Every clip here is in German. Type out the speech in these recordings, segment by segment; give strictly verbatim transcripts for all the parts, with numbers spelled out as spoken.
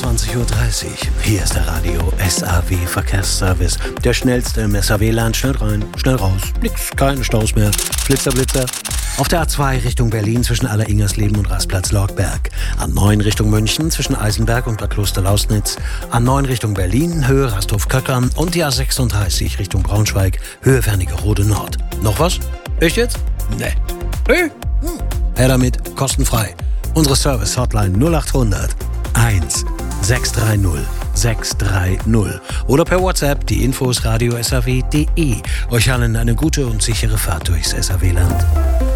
einundzwanzig Uhr dreißig. Hier ist der Radio S A W Verkehrsservice. Der schnellste im S A W-Land. Schnell rein, schnell raus. Nix, keine Staus mehr. Blitzer, Blitzer. Auf der A zwei Richtung Berlin zwischen Aller-Ingersleben und Rastplatz Lorgberg. A neun Richtung München zwischen Eisenberg und der Kloster Lausnitz. A neun Richtung Berlin, Höhe Rasthof-Köckern. Und die A sechsunddreißig Richtung Braunschweig, Höhe Wernigerode Nord. Noch was? Echt jetzt? Nee. Nee? Hm. Her damit, kostenfrei. Unsere Service-Hotline null acht hundert eins sechs drei null sechs drei null oder per WhatsApp die Infos radio s a w punkt d e. Euch allen eine gute und sichere Fahrt durchs S A W-Land.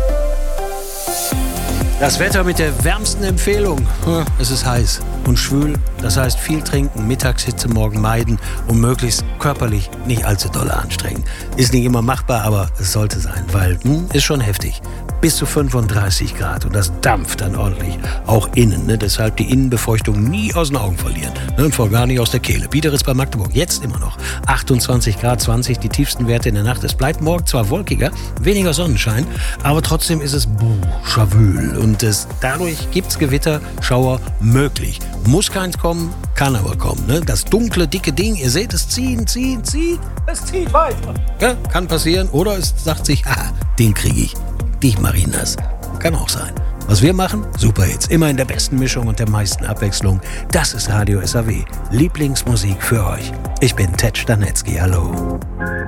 Das Wetter mit der wärmsten Empfehlung. Es ist heiß und schwül. Das heißt viel trinken, Mittagshitze morgen meiden und möglichst körperlich nicht allzu doll anstrengen. Ist nicht immer machbar, aber es sollte sein, weil hm, ist schon heftig. Bis zu fünfunddreißig Grad und das dampft dann ordentlich. Auch innen, ne? Deshalb die Innenbefeuchtung nie aus den Augen verlieren. Ne? Und vor gar nicht aus der Kehle. Biederitz bei Magdeburg, jetzt immer noch. achtundzwanzig Grad, zwanzig, die tiefsten Werte in der Nacht. Es bleibt morgen zwar wolkiger, weniger Sonnenschein, aber trotzdem ist es buh, schawül. Und es, dadurch gibt es Gewitter, Schauer möglich. Muss keins kommen, kann aber kommen. Ne? Das dunkle, dicke Ding, ihr seht es ziehen, ziehen, ziehen. Es zieht weiter. Ja, kann passieren. Oder es sagt sich, ah, den kriege ich. Dich mach ich nass. Kann auch sein. Was wir machen? Super Hits. Immer in der besten Mischung und der meisten Abwechslung. Das ist Radio S A W. Lieblingsmusik für euch. Ich bin Ted Stanetzky. Hallo.